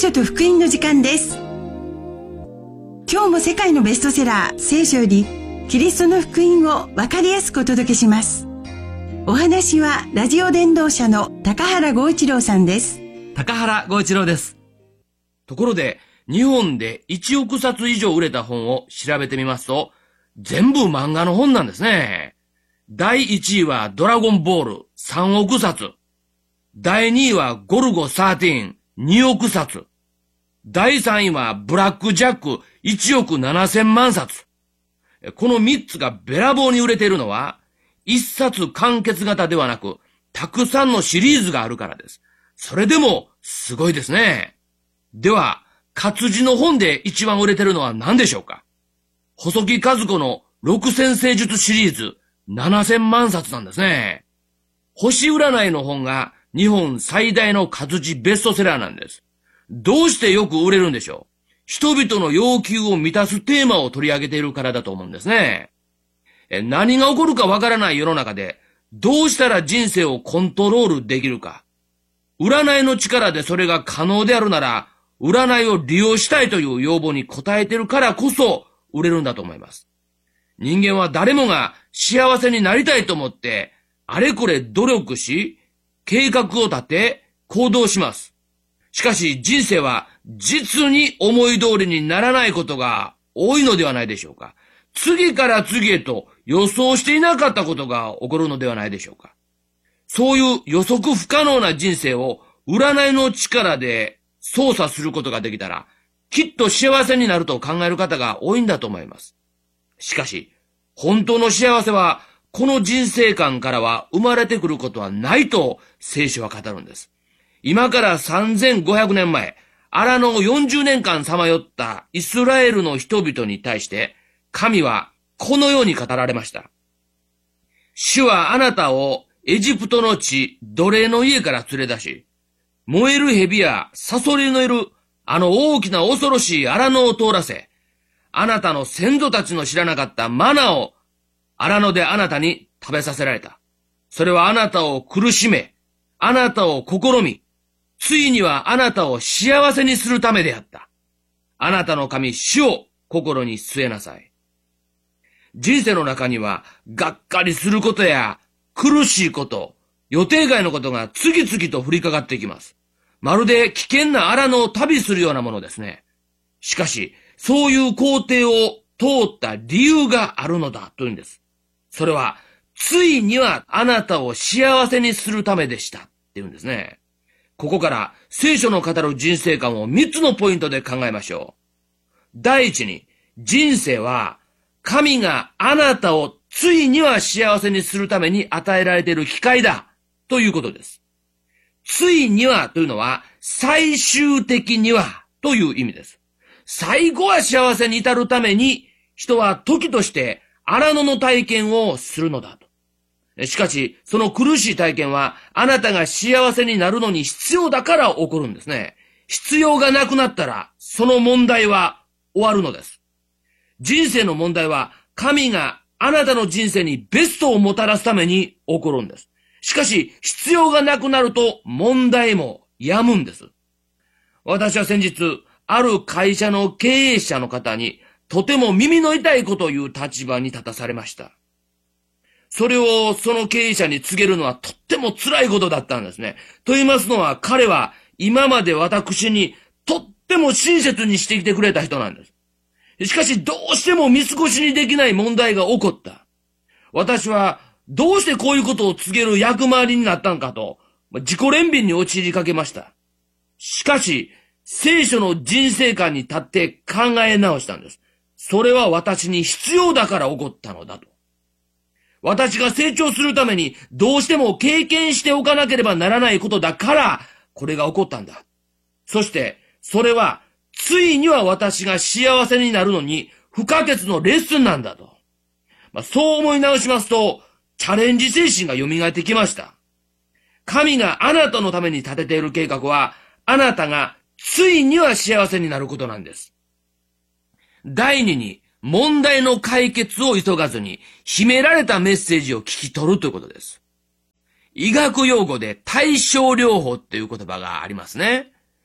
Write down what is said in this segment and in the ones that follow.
書と福音の時間です。今日も世界のベストセラー聖書よりキリストの福音を分かりやすくお届けします。お話はラジオ伝道者の高原剛一郎さんです。 高原剛一郎です。ところで日本で1億冊以上売れた本を調べてみますと、全部漫画の本なんですね。第1位はドラゴンボール3億冊。第2位はゴルゴ13 2億冊。第3位はブラックジャック1億7000万冊。この3つがべらぼうに売れているのは、一冊完結型ではなく、たくさんのシリーズがあるからです。それでもすごいですね。では、活字の本で一番売れてるのは何でしょうか？細木数子の六先生術シリーズ7000万冊なんですね。星占いの本が日本最大の活字ベストセラーなんです。どうしてよく売れるんでしょう？人々の要求を満たすテーマを取り上げているからだと思うんですね。何が起こるかわからない世の中で、どうしたら人生をコントロールできるか。占いの力でそれが可能であるなら、占いを利用したいという要望に応えているからこそ売れるんだと思います。人間は誰もが幸せになりたいと思って、あれこれ努力し、計画を立て、行動します。しかし人生は実に思い通りにならないことが多いのではないでしょうか。次から次へと予想していなかったことが起こるのではないでしょうか。そういう予測不可能な人生を占いの力で操作することができたら、きっと幸せになると考える方が多いんだと思います。しかし、本当の幸せはこの人生観からは生まれてくることはないと聖書は語るんです。今から3500年前、荒野を40年間さまよったイスラエルの人々に対して、神はこのように語られました。主はあなたをエジプトの地、奴隷の家から連れ出し、燃える蛇やサソリのいるあの大きな恐ろしい荒野を通らせ、あなたの先祖たちの知らなかったマナを荒野であなたに食べさせられた。それはあなたを苦しめ、あなたを試み、ついにはあなたを幸せにするためであった。あなたの神、主を心に据えなさい。人生の中には、がっかりすることや、苦しいこと、予定外のことが次々と降りかかってきます。まるで危険な荒野を旅するようなものですね。しかし、そういう工程を通った理由があるのだというんです。それは、ついにはあなたを幸せにするためでしたっていうんですね。ここから聖書の語る人生観を3つのポイントで考えましょう。第一に、人生は神があなたをついには幸せにするために与えられている機会だということです。ついにはというのは最終的にはという意味です。最後は幸せに至るために人は時として荒野の体験をするのだと。しかし、その苦しい体験は、あなたが幸せになるのに必要だから起こるんですね。必要がなくなったら、その問題は終わるのです。人生の問題は、神があなたの人生にベストをもたらすために起こるんです。しかし、必要がなくなると問題も止むんです。私は先日、ある会社の経営者の方に、とても耳の痛いことを言う立場に立たされました。それをその経営者に告げるのはとっても辛いことだったんですね。と言いますのは彼は今まで私にとっても親切にしてきてくれた人なんです。しかしどうしても見過ごしにできない問題が起こった。私はどうしてこういうことを告げる役回りになったんかと自己憐憫に陥りかけました。しかし聖書の人生観に立って考え直したんです。それは私に必要だから起こったのだと。私が成長するためにどうしても経験しておかなければならないことだからこれが起こったんだ。そしてそれはついには私が幸せになるのに不可欠のレッスンなんだと。そう思い直しますとチャレンジ精神が蘇ってきました。神があなたのために立てている計画はあなたがついには幸せになることなんです。第二に問題の解決を急がずに秘められたメッセージを聞き取るということです。医学用語で対症療法っていう言葉がありますね。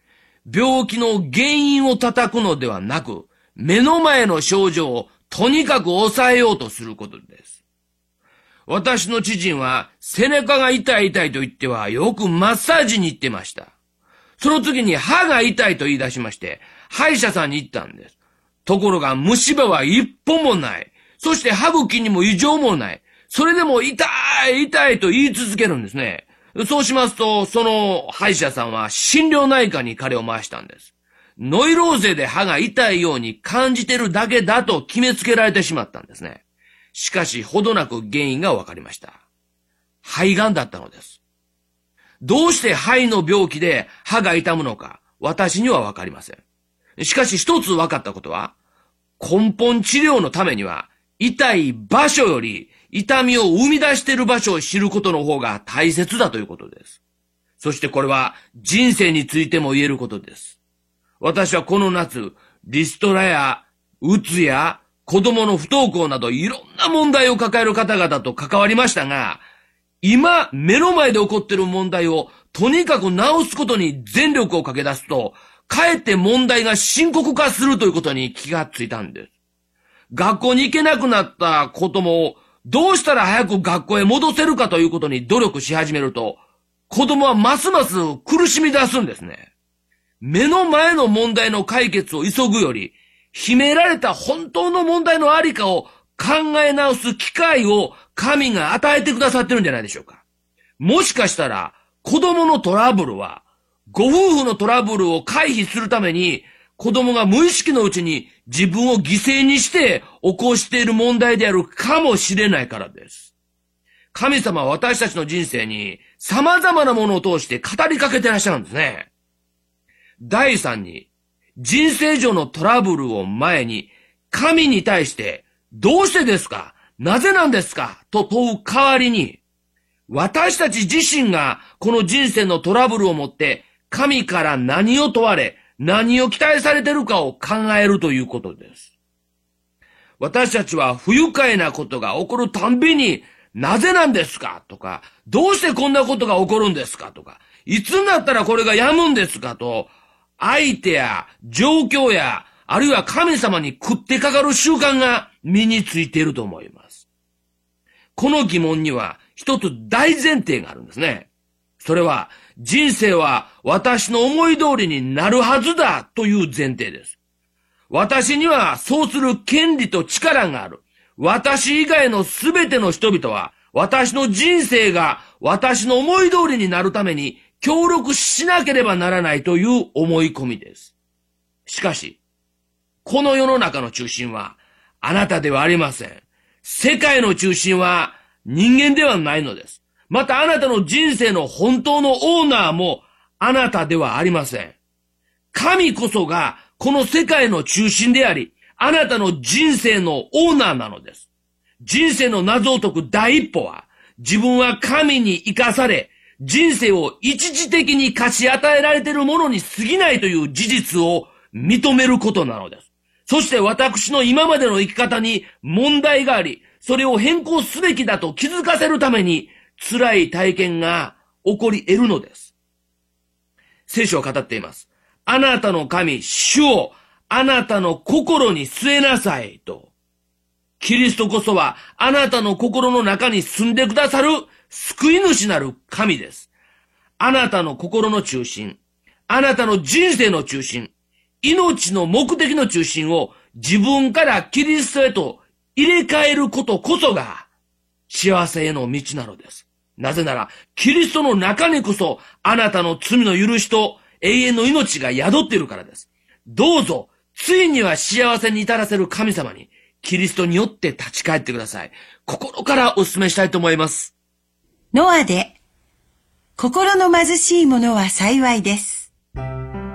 病気の原因を叩くのではなく、目の前の症状をとにかく抑えようとすることです。私の知人は背中が痛いと言ってはよくマッサージに行ってました。その次に歯が痛いと言い出しまして、歯医者さんに行ったんです。ところが虫歯は一本もない。そして歯茎にも異常もない。それでも痛いと言い続けるんですね。そうしますと、その歯医者さんは心療内科に彼を回したんです。ノイローゼで歯が痛いように感じてるだけだと決めつけられてしまったんですね。しかし、ほどなく原因が分かりました。肺がんだったのです。どうして肺の病気で歯が痛むのか、私には分かりません。しかし一つ分かったことは、根本治療のためには、痛い場所より痛みを生み出している場所を知ることの方が大切だということです。そしてこれは人生についても言えることです。私はこの夏、リストラやうつや子供の不登校などいろんな問題を抱える方々と関わりましたが、今目の前で起こっている問題をとにかく直すことに全力をかけ出すと、かえって問題が深刻化するということに気がついたんです。学校に行けなくなった子供をどうしたら早く学校へ戻せるかということに努力し始めると、子供はますます苦しみ出すんですね。目の前の問題の解決を急ぐより、秘められた本当の問題のありかを考え直す機会を神が与えてくださってるんじゃないでしょうか。もしかしたら子供のトラブルは、ご夫婦のトラブルを回避するために、子供が無意識のうちに自分を犠牲にして起こしている問題であるかもしれないからです。神様は私たちの人生に様々なものを通して語りかけてらっしゃるんですね。第3に、人生上のトラブルを前に神に対してどうしてですか？なぜなんですか？と問う代わりに、私たち自身がこの人生のトラブルをもって神から何を問われ、何を期待されているかを考えるということです。私たちは不愉快なことが起こるたんびに、なぜなんですかとか、どうしてこんなことが起こるんですかとか、いつになったらこれが止むんですかと、相手や状況や、あるいは神様に食ってかかる習慣が身についていると思います。この疑問には一つ大前提があるんですね。それは、人生は私の思い通りになるはずだという前提です。私にはそうする権利と力がある。私以外のすべての人々は、私の人生が私の思い通りになるために協力しなければならないという思い込みです。しかし、この世の中の中心はあなたではありません。世界の中心は人間ではないのです。またあなたの人生の本当のオーナーもあなたではありません。神こそがこの世界の中心であり、あなたの人生のオーナーなのです。人生の謎を解く第一歩は、自分は神に生かされ、人生を一時的に貸し与えられているものに過ぎないという事実を認めることなのです。そして私の今までの生き方に問題があり、それを変更すべきだと気づかせるために、辛い体験が起こり得るのです。聖書は語っています。あなたの神、主をあなたの心に据えなさいと。キリストこそはあなたの心の中に住んでくださる救い主なる神です。あなたの心の中心、あなたの人生の中心、命の目的の中心を自分からキリストへと入れ替えることこそが幸せへの道なのです。なぜなら、キリストの中にこそあなたの罪の許しと永遠の命が宿っているからです。どうぞ、ついには幸せに至らせる神様にキリストによって立ち返ってください。心からお勧めしたいと思います。 ノアで、心の貧しい者は幸いです。